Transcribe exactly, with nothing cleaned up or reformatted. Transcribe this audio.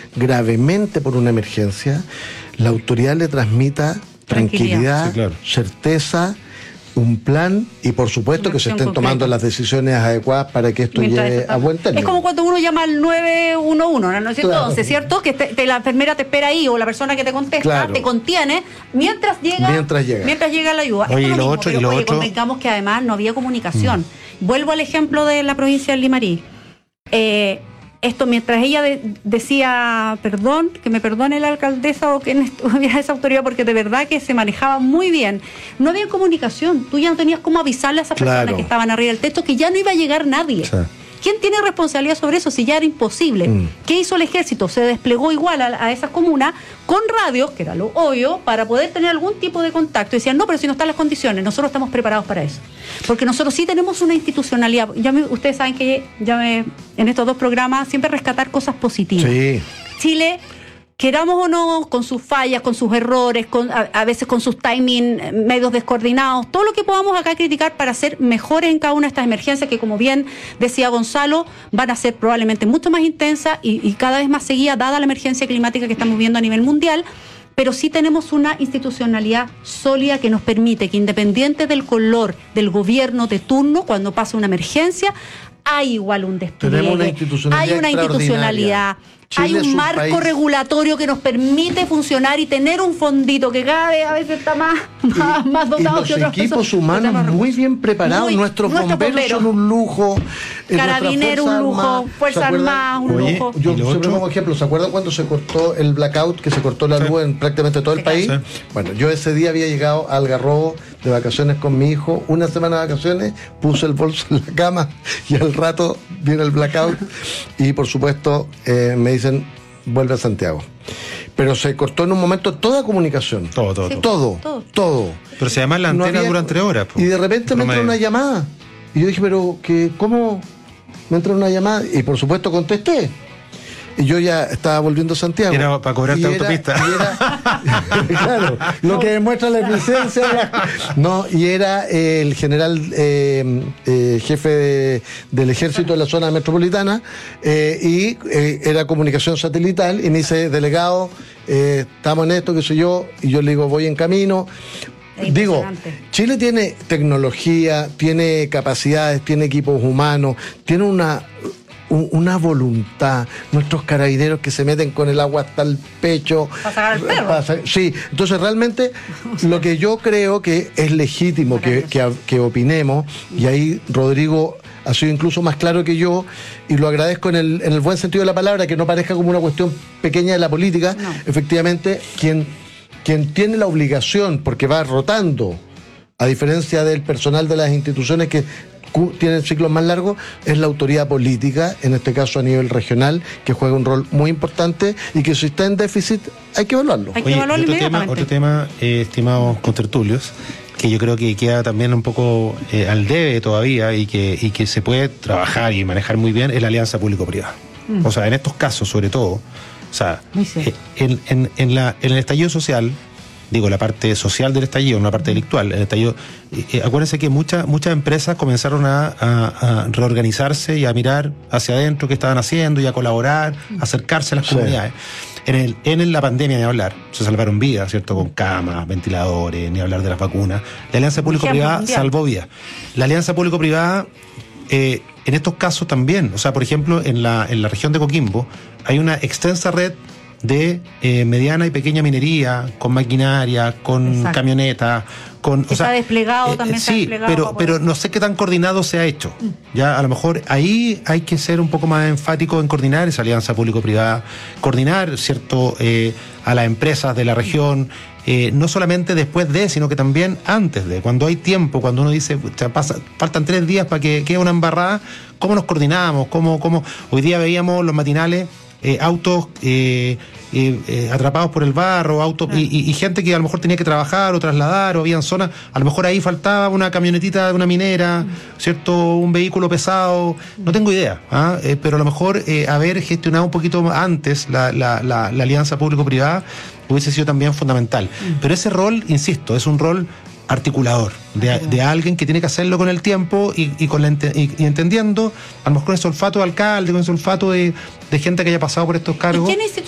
gravemente por una emergencia, la autoridad le transmita tranquilidad, tranquilidad sí, claro. certeza, un plan y por supuesto que se estén concreta. tomando las decisiones adecuadas para que esto Mientras llegue está... a buen término. Es como cuando uno llama al nueve uno uno, ¿no? Claro. Entonces, ¿cierto? Que te, te, la enfermera te espera ahí o la persona que te contesta claro. te contiene mientras llega mientras llega, mientras llega la ayuda. Oye, Esto y lo lo mismo, otro, pero, y lo oye, otro... convengamos que además no había comunicación. Mm. Vuelvo al ejemplo de la provincia del Limarí. Eh, Esto mientras ella de, decía perdón, que me perdone la alcaldesa o quien estuviera esa autoridad, porque de verdad que se manejaba muy bien. No había comunicación, tú ya no tenías cómo avisarle a esas claro. personas que estaban arriba del techo que ya no iba a llegar nadie. Sí. ¿Quién tiene responsabilidad sobre eso si ya era imposible? Mm. ¿Qué hizo el ejército? Se desplegó igual a, a esas comunas con radios, que era lo obvio, para poder tener algún tipo de contacto. Y decían, no, pero si no están las condiciones, nosotros estamos preparados para eso. Porque nosotros sí tenemos una institucionalidad. Ya me, ustedes saben que ya me, en estos dos programas siempre rescatar cosas positivas. Sí. Chile... Queramos o no, con sus fallas, con sus errores, con, a, a veces con sus timing medios descoordinados, todo lo que podamos acá criticar para ser mejores en cada una de estas emergencias que, como bien decía Gonzalo, van a ser probablemente mucho más intensas y, y cada vez más seguidas, dada la emergencia climática que estamos viendo a nivel mundial, pero sí tenemos una institucionalidad sólida que nos permite que, independiente del color del gobierno de turno, cuando pasa una emergencia, hay igual un despliegue, una institucionalidad hay una institucionalidad. Chile hay un marco país. regulatorio que nos permite funcionar y tener un fondito que cada vez a veces está más, más, y, más dotado y que otras los equipos personas. humanos muy bien preparados, muy, nuestros, nuestros bomberos, bomberos son un lujo. Carabineros un lujo, Fuerzas Armadas un Oye, lujo. Yo siempre pongo ejemplo, ¿se acuerdan cuando se cortó el blackout, que se cortó la sí. luz en prácticamente todo el sí, país? Sí. Bueno, yo ese día había llegado a Algarrobo de vacaciones con mi hijo, una semana de vacaciones, puse el bolso en la cama y al rato viene el blackout y por supuesto eh, me dicen vuelve a Santiago. Pero se cortó en un momento toda comunicación. Todo, todo, sí, todo. Todo, todo. Pero se llama la antena no había, durante tres horas. Po. Y de repente me entra una llamada. Y yo dije, pero que ¿cómo me entra una llamada? Y por supuesto contesté. Y yo ya estaba volviendo a Santiago. Era para cobrarte y autopista. Era, y era, claro, lo que demuestra la eficiencia. La, no, y era eh, el general eh, eh, jefe de, del ejército de la zona metropolitana eh, y eh, era comunicación satelital. Y me dice, delegado, eh, estamos en esto, qué sé yo. Y yo le digo, voy en camino. Digo, Chile tiene tecnología, tiene capacidades, tiene equipos humanos, tiene una... una voluntad, nuestros carabineros que se meten con el agua hasta el pecho. Para sacar el perro. Para, sí, entonces realmente lo que yo creo que es legítimo que, que, que opinemos, y ahí Rodrigo ha sido incluso más claro que yo, y lo agradezco en el, en el buen sentido de la palabra, que no parezca como una cuestión pequeña de la política, no. Efectivamente, quien, quien tiene la obligación, porque va rotando, a diferencia del personal de las instituciones que tienen ciclos más largos, es la autoridad política, en este caso a nivel regional, que juega un rol muy importante y que si está en déficit hay que evaluarlo. Hay que evaluarlo otro inmediatamente. Tema, otro tema, eh, estimados contertulios, que yo creo que queda también un poco eh, al debe todavía y que, y que se puede trabajar y manejar muy bien, es la alianza público-privada. Mm. O sea, en estos casos sobre todo, o sea, eh, en, en, en, la, en el estallido social, digo, la parte social del estallido, no la parte delictual, el estallido, eh, acuérdense que muchas muchas empresas comenzaron a, a, a reorganizarse y a mirar hacia adentro qué estaban haciendo y a colaborar, a acercarse a las sí. comunidades. En, el, en la pandemia, ni hablar, se salvaron vidas, ¿cierto? Con camas, ventiladores, ni hablar de las vacunas. La alianza público-privada salvó vidas. La alianza público-privada, eh, en estos casos también, o sea, por ejemplo, en la, en la región de Coquimbo, hay una extensa red de eh, mediana y pequeña minería, con maquinaria, con Exacto. camionetas, con... O está sea, desplegado, eh, también sí, está desplegado. Pero, pero no sé qué tan coordinado se ha hecho. Mm. Ya, a lo mejor ahí hay que ser un poco más enfático en coordinar esa alianza público-privada, coordinar, ¿cierto?, eh, a las empresas de la región, eh, no solamente después de, sino que también antes de, cuando hay tiempo, cuando uno dice, pasa, faltan tres días para que quede una embarrada, ¿cómo nos coordinamos? ¿Cómo, cómo? Hoy día veíamos los matinales, Eh, autos eh, eh, eh, atrapados por el barro, autos y, y, y gente que a lo mejor tenía que trabajar o trasladar, o habían zonas, a lo mejor ahí faltaba una camionetita de una minera, ¿cierto? Un vehículo pesado, no tengo idea, ¿ah? eh, pero a lo mejor eh, haber gestionado un poquito antes la, la, la, la alianza público-privada hubiese sido también fundamental. Pero ese rol, insisto, es un rol articulador, de, de alguien que tiene que hacerlo con el tiempo y, y, con la, y, y entendiendo, a lo mejor con ese olfato de alcalde, con ese olfato de, de gente que haya pasado por estos cargos.